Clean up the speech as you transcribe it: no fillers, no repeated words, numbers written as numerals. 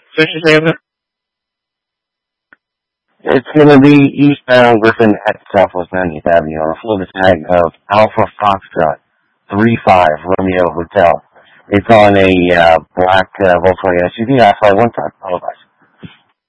So you say that? It's going to be eastbound Griffin at Southwest 90th Avenue on a floater tag of Alpha Foxtrot 35 Romeo Hotel. It's on a black Volkswagen SUV. I fly one time. Bye-bye.